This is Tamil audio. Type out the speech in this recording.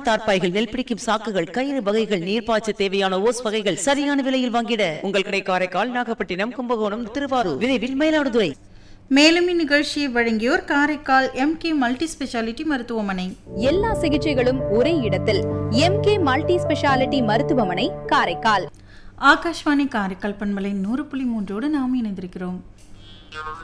தார்ப்பாய்கள், நெல் பிடிக்கும் சாக்குகள், கயிறு வகைகள், நீர்ப்பாய்ச்ச தேவையான ஓஸ் வகைகள் சரியான விலையில் வாங்கிட உங்கள் கடை காரைக்கால், நாகப்பட்டினம், கும்பகோணம், திருவாரூர், விரைவில் மயிலாடுதுறை. மேலும் இந்நிகழ்ச்சியை வழங்கியோர் காரைக்கால் MK மல்டி ஸ்பெஷாலிட்டி மருத்துவமனை. எல்லா சிகிச்சைகளும் ஒரே இடத்தில் MK மல்டி ஸ்பெஷாலிட்டி மருத்துவமனை, காரைக்கால். ஆகாஷ்வாணி காரைக்கால் பண்பலை 100.3 நாம் இணைந்திருக்கிறோம்.